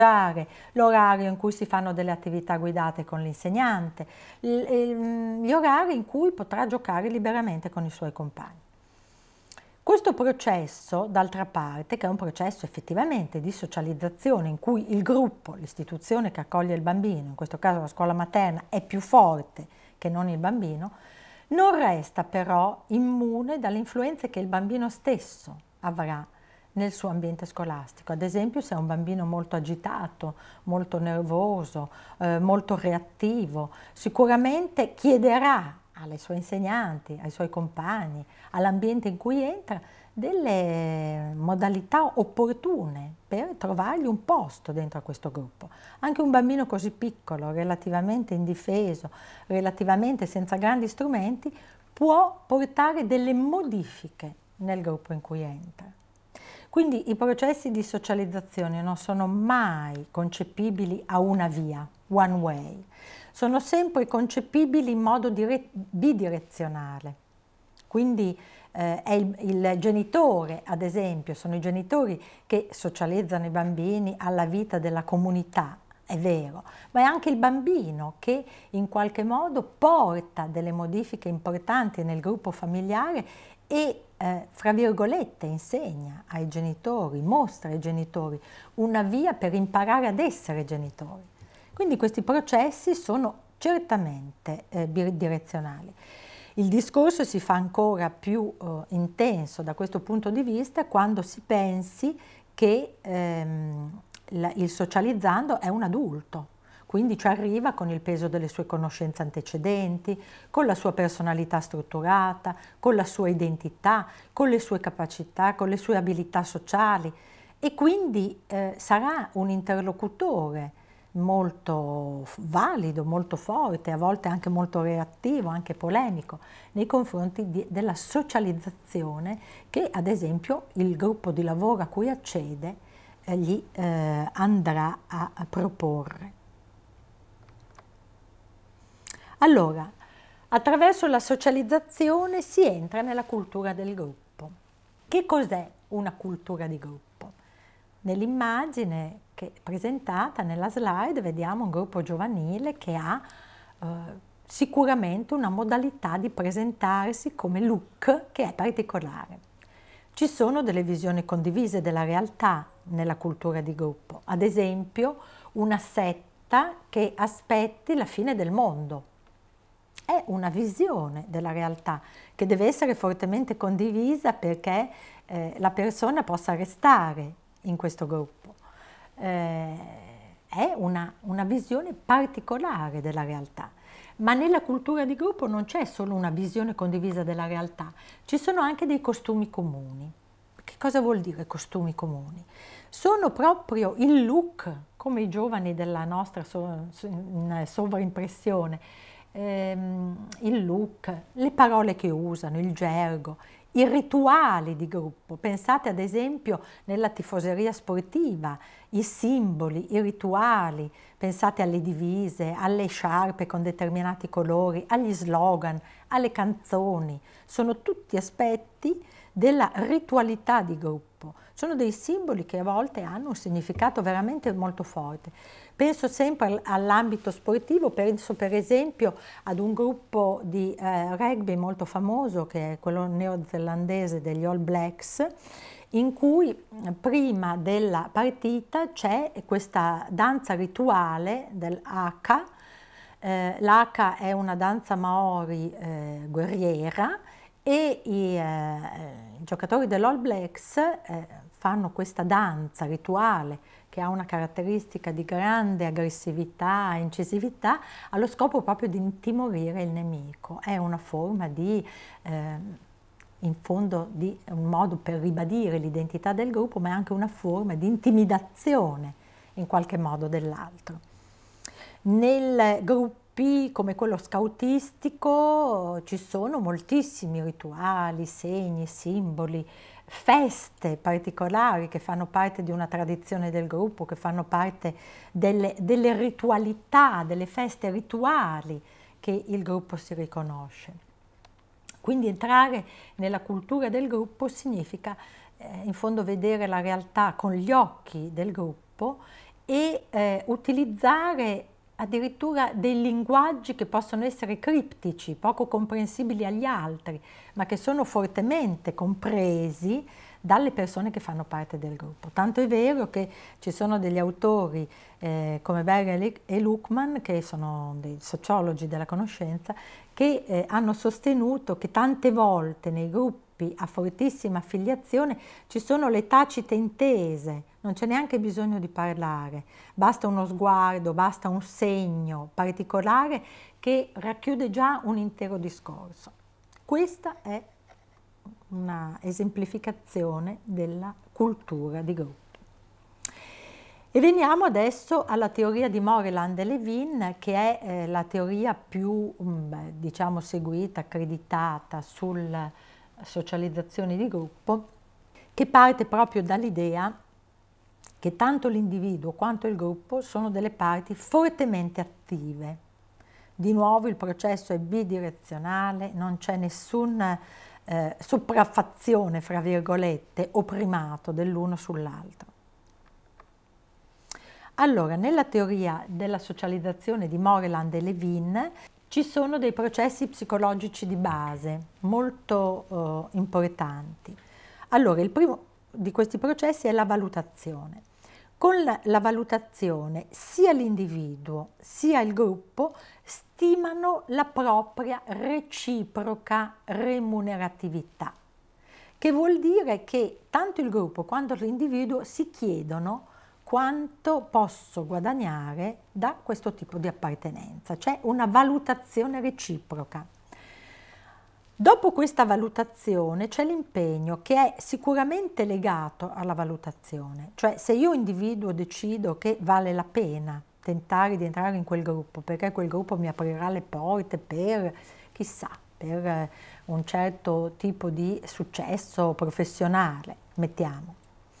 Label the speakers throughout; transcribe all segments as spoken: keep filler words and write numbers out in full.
Speaker 1: l'orario in cui si fanno delle attività guidate con l'insegnante, gli orari in cui potrà giocare liberamente con i suoi compagni. Questo processo, d'altra parte, che è un processo effettivamente di socializzazione in cui il gruppo, l'istituzione che accoglie il bambino, in questo caso la scuola materna, è più forte che non il bambino, non resta però immune dalle influenze che il bambino stesso avrà nel suo ambiente scolastico. Ad esempio, se è un bambino molto agitato, molto nervoso, eh, molto reattivo, sicuramente chiederà alle sue insegnanti, ai suoi compagni, all'ambiente in cui entra, delle modalità opportune per trovargli un posto dentro a questo gruppo. Anche un bambino così piccolo, relativamente indifeso, relativamente senza grandi strumenti, può portare delle modifiche nel gruppo in cui entra. Quindi i processi di socializzazione non sono mai concepibili a una via, one way. Sono sempre concepibili in modo dire- bidirezionale. Quindi eh, è il, il genitore, ad esempio, sono i genitori che socializzano i bambini alla vita della comunità, è vero, ma è anche il bambino che in qualche modo porta delle modifiche importanti nel gruppo familiare e, eh, fra virgolette, insegna ai genitori, mostra ai genitori una via per imparare ad essere genitori. Quindi questi processi sono certamente eh, bidirezionali. Il discorso si fa ancora più eh, intenso da questo punto di vista quando si pensi che ehm, la, il socializzando è un adulto, quindi ci arriva con il peso delle sue conoscenze antecedenti, con la sua personalità strutturata, con la sua identità, con le sue capacità, con le sue abilità sociali e quindi eh, sarà un interlocutore molto valido, molto forte, a volte anche molto reattivo, anche polemico, nei confronti di, della socializzazione che ad esempio il gruppo di lavoro a cui accede eh, gli eh, andrà a, a proporre. Allora, attraverso la socializzazione si entra nella cultura del gruppo. Che cos'è una cultura di gruppo? Nell'immagine che è presentata nella slide vediamo un gruppo giovanile che ha eh, sicuramente una modalità di presentarsi come look che è particolare. Ci sono delle visioni condivise della realtà nella cultura di gruppo, ad esempio una setta che aspetti la fine del mondo. È una visione della realtà che deve essere fortemente condivisa perché eh, la persona possa restare in questo gruppo. Eh, è una, una visione particolare della realtà, ma nella cultura di gruppo non c'è solo una visione condivisa della realtà, ci sono anche dei costumi comuni. Che cosa vuol dire costumi comuni? Sono proprio il look, come i giovani della nostra so, so, sovraimpressione, ehm, il look, le parole che usano, il gergo, i rituali di gruppo. Pensate ad esempio nella tifoseria sportiva, i simboli, i rituali, pensate alle divise, alle sciarpe con determinati colori, agli slogan, alle canzoni, sono tutti aspetti della ritualità di gruppo. Sono dei simboli che a volte hanno un significato veramente molto forte. Penso sempre all'ambito sportivo, penso per esempio ad un gruppo di eh, rugby molto famoso che è quello neozelandese degli All Blacks, in cui prima della partita c'è questa danza rituale dell'haka. Eh, L'haka è una danza maori eh, guerriera e i, eh, i giocatori dell'All Blacks eh, fanno questa danza rituale che ha una caratteristica di grande aggressività e incisività, allo scopo proprio di intimorire il nemico. È una forma di, eh, in fondo, di un modo per ribadire l'identità del gruppo, ma è anche una forma di intimidazione, in qualche modo, dell'altro. Nel gruppi come quello scoutistico ci sono moltissimi rituali, segni, simboli, feste particolari che fanno parte di una tradizione del gruppo, che fanno parte delle, delle ritualità, delle feste rituali che il gruppo si riconosce. Quindi entrare nella cultura del gruppo significa eh, in fondo vedere la realtà con gli occhi del gruppo e eh, utilizzare addirittura dei linguaggi che possono essere criptici, poco comprensibili agli altri, ma che sono fortemente compresi dalle persone che fanno parte del gruppo. Tanto è vero che ci sono degli autori eh, come Berger e Luckmann, che sono dei sociologi della conoscenza, che eh, hanno sostenuto che tante volte nei gruppi a fortissima affiliazione ci sono le tacite intese, non c'è neanche bisogno di parlare, basta uno sguardo, basta un segno particolare che racchiude già un intero discorso. Questa è una esemplificazione della cultura di gruppo. E veniamo adesso alla teoria di Moreland e Levin, che è eh, la teoria più beh, diciamo seguita, accreditata sulla socializzazione di gruppo, che parte proprio dall'idea che tanto l'individuo quanto il gruppo sono delle parti fortemente attive. Di nuovo il processo è bidirezionale, non c'è nessun eh, sopraffazione, fra virgolette, o primato dell'uno sull'altro. Allora, nella teoria della socializzazione di Moreland e Levin ci sono dei processi psicologici di base molto eh, importanti. Allora, il primo di questi processi è la valutazione. Con la, la valutazione sia l'individuo sia il gruppo stimano la propria reciproca remuneratività, che vuol dire che tanto il gruppo quanto l'individuo si chiedono quanto posso guadagnare da questo tipo di appartenenza, c'è una valutazione reciproca. Dopo questa valutazione c'è l'impegno che è sicuramente legato alla valutazione, cioè se io individuo decido che vale la pena tentare di entrare in quel gruppo perché quel gruppo mi aprirà le porte per, chissà, per un certo tipo di successo professionale, mettiamo.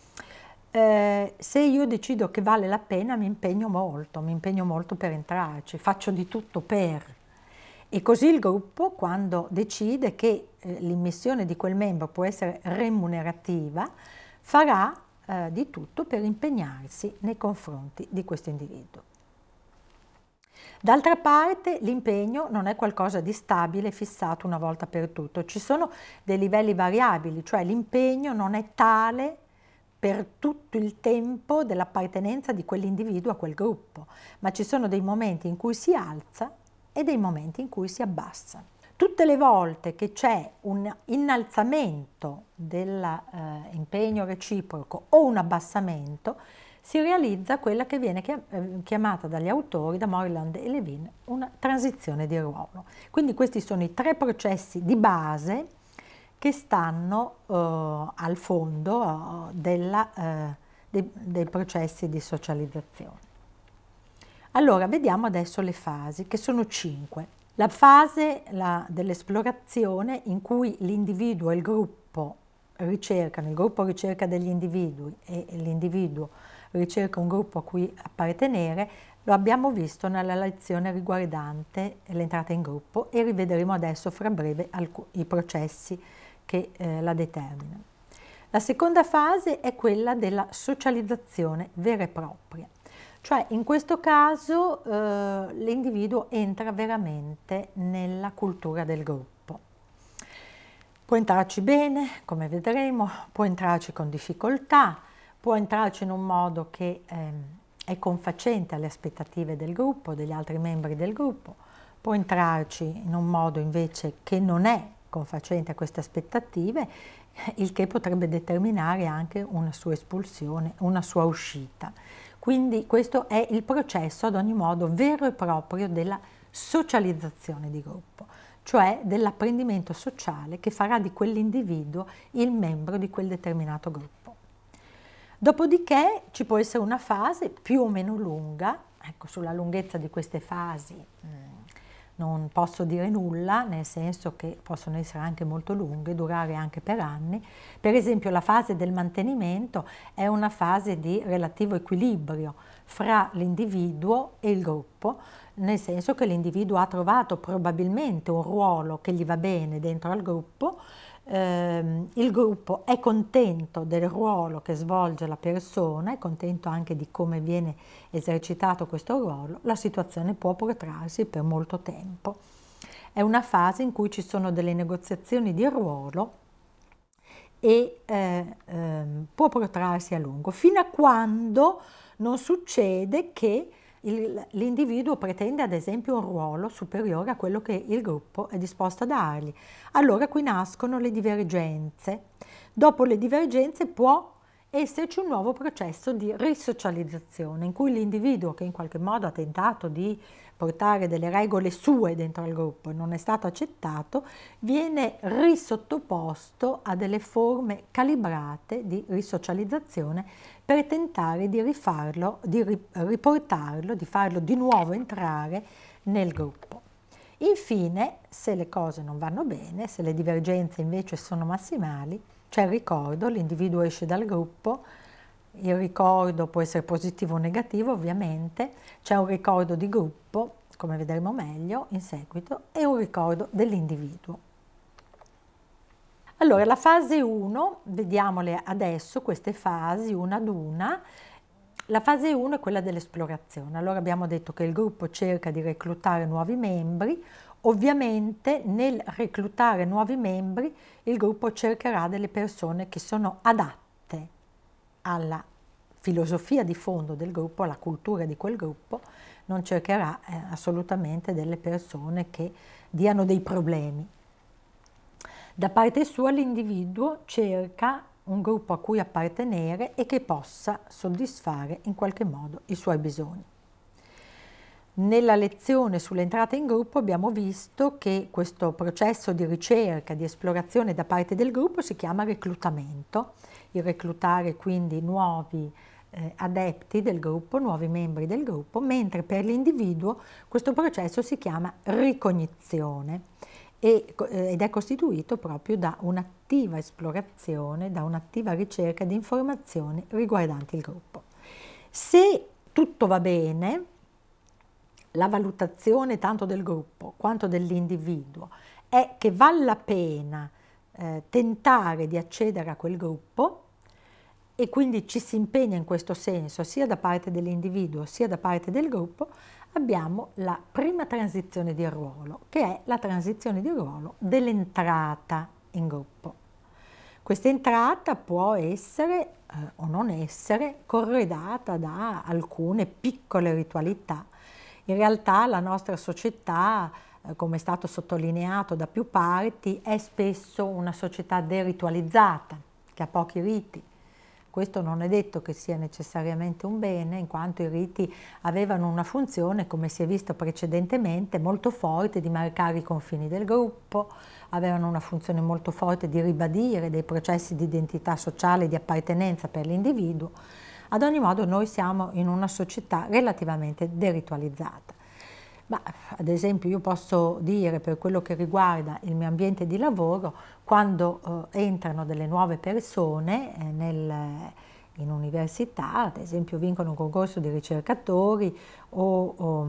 Speaker 1: Eh, se io decido che vale la pena mi impegno molto, mi impegno molto per entrarci, faccio di tutto per. E così il gruppo, quando decide che eh, l'immissione di quel membro può essere remunerativa, farà eh, di tutto per impegnarsi nei confronti di questo individuo. D'altra parte l'impegno non è qualcosa di stabile, fissato una volta per tutto, ci sono dei livelli variabili, cioè l'impegno non è tale per tutto il tempo dell'appartenenza di quell'individuo a quel gruppo, ma ci sono dei momenti in cui si alza e dei momenti in cui si abbassa. Tutte le volte che c'è un innalzamento dell'impegno reciproco o un abbassamento, si realizza quella che viene chiamata dagli autori, da Moreland e Levin, una transizione di ruolo. Quindi questi sono i tre processi di base che stanno eh, al fondo eh, della, eh, dei, dei processi di socializzazione. Allora, vediamo adesso le fasi, che sono cinque. La fase la, dell'esplorazione in cui l'individuo e il gruppo ricercano, il gruppo ricerca degli individui e l'individuo ricerca un gruppo a cui appartenere, lo abbiamo visto nella lezione riguardante l'entrata in gruppo e rivedremo adesso fra breve i processi che eh, la determinano. La seconda fase è quella della socializzazione vera e propria. Cioè in questo caso eh, l'individuo entra veramente nella cultura del gruppo. Può entrarci bene, come vedremo, può entrarci con difficoltà, può entrarci in un modo che eh, è confacente alle aspettative del gruppo, degli altri membri del gruppo, può entrarci in un modo invece che non è confacente a queste aspettative, il che potrebbe determinare anche una sua espulsione, una sua uscita. Quindi questo è il processo ad ogni modo vero e proprio della socializzazione di gruppo, cioè dell'apprendimento sociale che farà di quell'individuo il membro di quel determinato gruppo. Dopodiché ci può essere una fase più o meno lunga, ecco, sulla lunghezza di queste fasi mh, non posso dire nulla, nel senso che possono essere anche molto lunghe, durare anche per anni. Per esempio la fase del mantenimento è una fase di relativo equilibrio fra l'individuo e il gruppo, nel senso che l'individuo ha trovato probabilmente un ruolo che gli va bene dentro al gruppo, ehm, il gruppo è contento del ruolo che svolge la persona, è contento anche di come viene esercitato questo ruolo, la situazione può protrarsi per molto tempo. È una fase in cui ci sono delle negoziazioni di ruolo e eh, ehm, può protrarsi a lungo, fino a quando non succede che il- l'individuo pretende ad esempio un ruolo superiore a quello che il gruppo è disposto a dargli. Allora qui nascono le divergenze. Dopo le divergenze può esserci un nuovo processo di risocializzazione in cui l'individuo che in qualche modo ha tentato di portare delle regole sue dentro al gruppo e non è stato accettato, viene risottoposto a delle forme calibrate di risocializzazione per tentare di rifarlo, di riportarlo, di farlo di nuovo entrare nel gruppo. Infine, se le cose non vanno bene, se le divergenze invece sono massimali, c'è il ricordo, l'individuo esce dal gruppo, il ricordo può essere positivo o negativo ovviamente, c'è un ricordo di gruppo, come vedremo meglio in seguito, e un ricordo dell'individuo. Allora, la fase uno, vediamole adesso, queste fasi una ad una. La fase uno è quella dell'esplorazione. Allora abbiamo detto che il gruppo cerca di reclutare nuovi membri. Ovviamente nel reclutare nuovi membri il gruppo cercherà delle persone che sono adatte alla filosofia di fondo del gruppo, alla cultura di quel gruppo, non cercherà eh, assolutamente delle persone che diano dei problemi. Da parte sua l'individuo cerca un gruppo a cui appartenere e che possa soddisfare in qualche modo i suoi bisogni. Nella lezione sull'entrata in gruppo abbiamo visto che questo processo di ricerca, di esplorazione da parte del gruppo si chiama reclutamento, il reclutare quindi nuovi eh, adepti del gruppo, nuovi membri del gruppo, mentre per l'individuo questo processo si chiama ricognizione e, eh, ed è costituito proprio da un'attiva esplorazione, da un'attiva ricerca di informazioni riguardanti il gruppo. Se tutto va bene, la valutazione tanto del gruppo quanto dell'individuo è che vale la pena eh, tentare di accedere a quel gruppo e quindi ci si impegna in questo senso sia da parte dell'individuo sia da parte del gruppo, abbiamo la prima transizione di ruolo, che è la transizione di ruolo dell'entrata in gruppo. Questa entrata può essere eh, o non essere corredata da alcune piccole ritualità. In realtà la nostra società, eh, come è stato sottolineato da più parti, è spesso una società deritualizzata, che ha pochi riti. Questo non è detto che sia necessariamente un bene, in quanto i riti avevano una funzione, come si è visto precedentemente, molto forte di marcare i confini del gruppo, avevano una funzione molto forte di ribadire dei processi di identità sociale e di appartenenza per l'individuo. Ad ogni modo noi siamo in una società relativamente deritualizzata. Ma ad esempio io posso dire, per quello che riguarda il mio ambiente di lavoro, quando eh, entrano delle nuove persone eh, nel, in università, ad esempio vincono un concorso di ricercatori o, o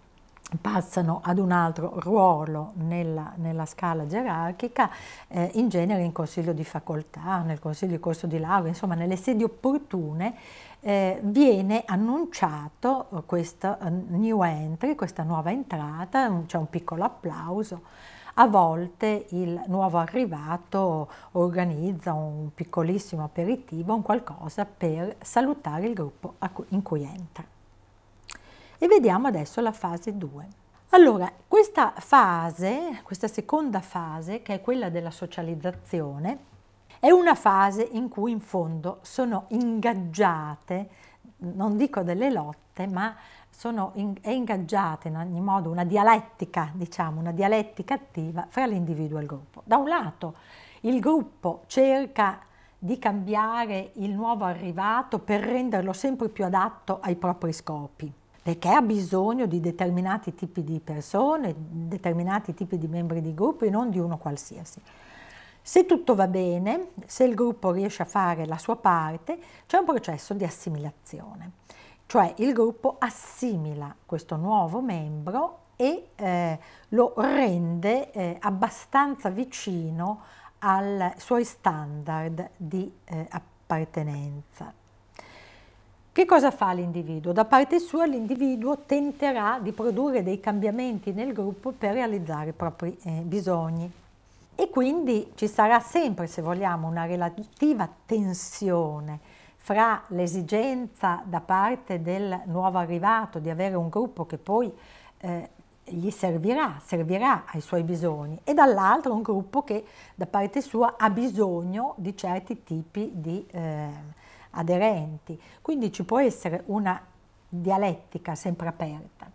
Speaker 1: passano ad un altro ruolo nella, nella scala gerarchica, eh, in genere in consiglio di facoltà, nel consiglio di corso di laurea, insomma nelle sedi opportune, eh, viene annunciato questo new entry, questa nuova entrata, c'è un piccolo applauso. A volte il nuovo arrivato organizza un piccolissimo aperitivo, un qualcosa per salutare il gruppo in cui entra. E vediamo adesso la fase due. Allora, questa fase, questa seconda fase, che è quella della socializzazione, è una fase in cui in fondo sono ingaggiate, non dico delle lotte, ma sono in, è ingaggiata in ogni modo una dialettica, diciamo, una dialettica attiva fra l'individuo e il gruppo. Da un lato il gruppo cerca di cambiare il nuovo arrivato per renderlo sempre più adatto ai propri scopi, perché ha bisogno di determinati tipi di persone, determinati tipi di membri di gruppo e non di uno qualsiasi. Se tutto va bene, se il gruppo riesce a fare la sua parte, c'è un processo di assimilazione, cioè il gruppo assimila questo nuovo membro e eh, lo rende eh, abbastanza vicino ai suoi standard di eh, appartenenza. Che cosa fa l'individuo? Da parte sua l'individuo tenterà di produrre dei cambiamenti nel gruppo per realizzare i propri eh, bisogni e quindi ci sarà sempre, se vogliamo, una relativa tensione fra l'esigenza da parte del nuovo arrivato di avere un gruppo che poi eh, gli servirà, servirà ai suoi bisogni, e dall'altro un gruppo che da parte sua ha bisogno di certi tipi di eh, aderenti. Quindi ci può essere una dialettica sempre aperta.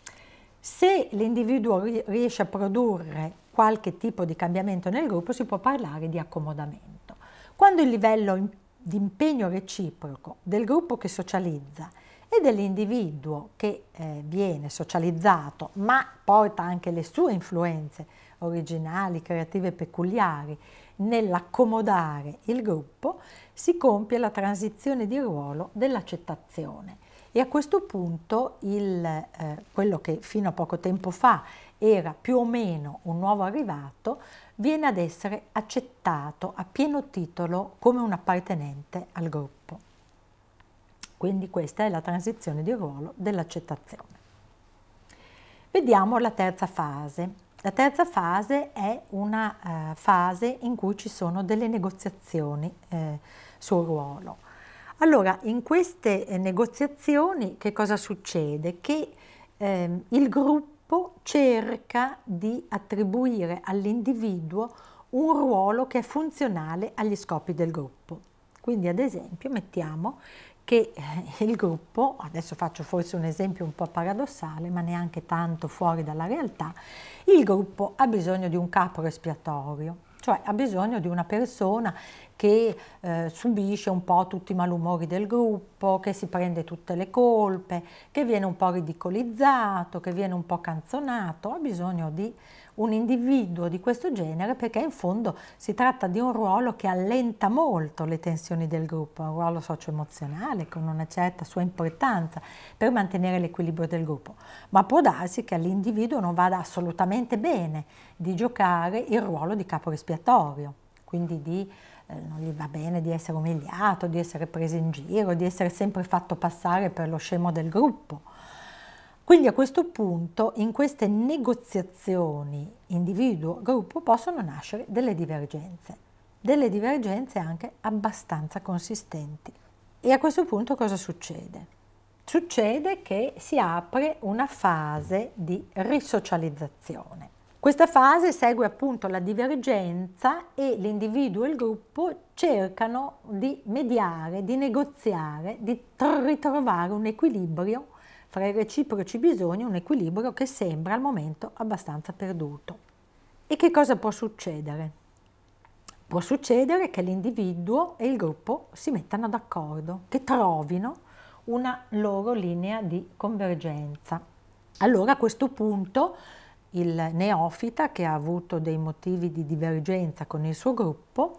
Speaker 1: Se l'individuo riesce a produrre qualche tipo di cambiamento nel gruppo, si può parlare di accomodamento. Quando il livello di impegno reciproco del gruppo che socializza e dell'individuo che eh, viene socializzato, ma porta anche le sue influenze originali, creative e peculiari nell'accomodare il gruppo, si compie la transizione di ruolo dell'accettazione. E a questo punto il, eh, quello che fino a poco tempo fa era più o meno un nuovo arrivato viene ad essere accettato a pieno titolo come un appartenente al gruppo. Quindi questa è la transizione di ruolo dell'accettazione. Vediamo la terza fase. La terza fase è una uh, fase in cui ci sono delle negoziazioni eh, sul ruolo. Allora, in queste eh, negoziazioni che cosa succede? Che eh, il gruppo cerca di attribuire all'individuo un ruolo che è funzionale agli scopi del gruppo. Quindi, ad esempio, mettiamo che eh, il gruppo, adesso faccio forse un esempio un po' paradossale, ma neanche tanto fuori dalla realtà, il gruppo ha bisogno di un capo espiatorio, cioè ha bisogno di una persona che eh, subisce un po' tutti i malumori del gruppo, che si prende tutte le colpe, che viene un po' ridicolizzato, che viene un po' canzonato, ha bisogno di un individuo di questo genere perché in fondo si tratta di un ruolo che allenta molto le tensioni del gruppo, un ruolo socio-emozionale con una certa sua importanza per mantenere l'equilibrio del gruppo, ma può darsi che all'individuo non vada assolutamente bene di giocare il ruolo di capo espiatorio, quindi di Eh, non gli va bene di essere umiliato, di essere preso in giro, di essere sempre fatto passare per lo scemo del gruppo. Quindi a questo punto, in queste negoziazioni individuo-gruppo possono nascere delle divergenze, delle divergenze anche abbastanza consistenti. E a questo punto cosa succede? Succede che si apre una fase di risocializzazione. Questa fase segue appunto la divergenza e l'individuo e il gruppo cercano di mediare, di negoziare, di ritrovare un equilibrio fra i reciproci bisogni, un equilibrio che sembra al momento abbastanza perduto. E che cosa può succedere? Può succedere che l'individuo e il gruppo si mettano d'accordo, che trovino una loro linea di convergenza. Allora a questo punto il neofita, che ha avuto dei motivi di divergenza con il suo gruppo,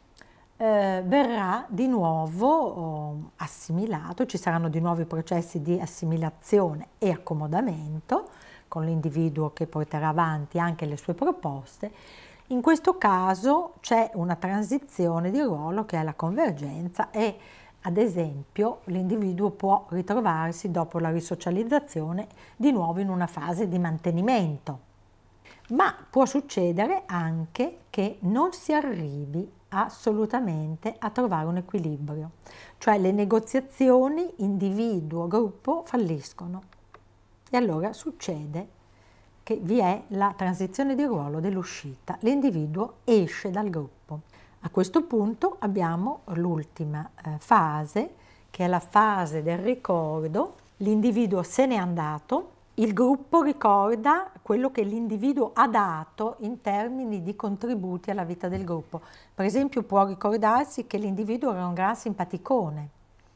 Speaker 1: eh, verrà di nuovo oh, assimilato, ci saranno di nuovo i processi di assimilazione e accomodamento con l'individuo che porterà avanti anche le sue proposte. In questo caso c'è una transizione di ruolo che è la convergenza e, ad esempio, l'individuo può ritrovarsi dopo la risocializzazione di nuovo in una fase di mantenimento. Ma può succedere anche che non si arrivi assolutamente a trovare un equilibrio, cioè le negoziazioni individuo-gruppo falliscono e allora succede che vi è la transizione di ruolo dell'uscita, l'individuo esce dal gruppo. A questo punto abbiamo l'ultima eh, fase, che è la fase del ricordo. L'individuo se n'è andato, il gruppo ricorda quello che l'individuo ha dato in termini di contributi alla vita del gruppo. Per esempio può ricordarsi che l'individuo era un gran simpaticone,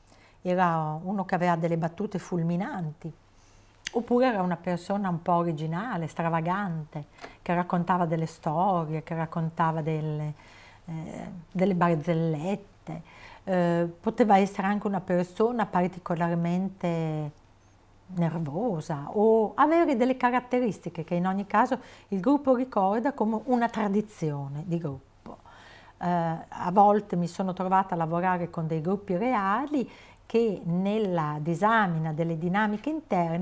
Speaker 1: era uno che aveva delle battute fulminanti, oppure era una persona un po' originale, stravagante, che raccontava delle storie, che raccontava delle, eh, delle barzellette. Eh, poteva essere anche una persona particolarmente nervosa o avere delle caratteristiche che in ogni caso il gruppo ricorda come una tradizione di gruppo. eh, a volte mi sono trovata a lavorare con dei gruppi reali che nella disamina delle dinamiche interne